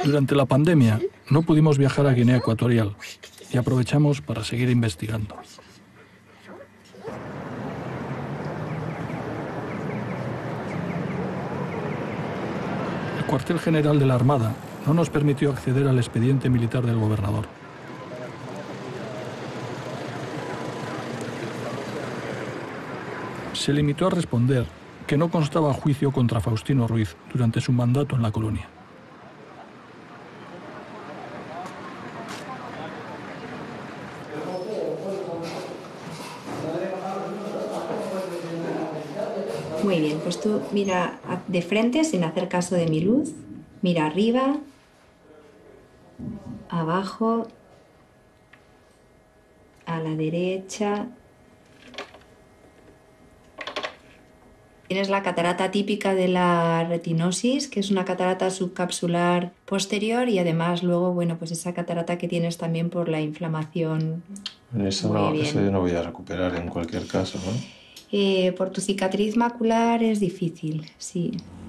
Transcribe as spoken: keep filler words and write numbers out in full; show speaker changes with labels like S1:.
S1: Durante la pandemia no pudimos viajar a Guinea Ecuatorial y aprovechamos para seguir investigando. El cuartel general de la Armada no nos permitió acceder al expediente militar del gobernador. Se limitó a responder que no constaba juicio contra Faustino Ruiz durante su mandato en la colonia.
S2: Muy bien, pues tú mira de frente sin hacer caso de mi luz, mira arriba, abajo, a la derecha. Tienes la catarata típica de la retinosis, que es una catarata subcapsular posterior, y además luego, bueno, pues esa catarata que tienes también por la inflamación.
S3: Eso, no, eso yo no voy a recuperar en cualquier caso, ¿no?
S2: Eh, por tu cicatriz macular es difícil, sí.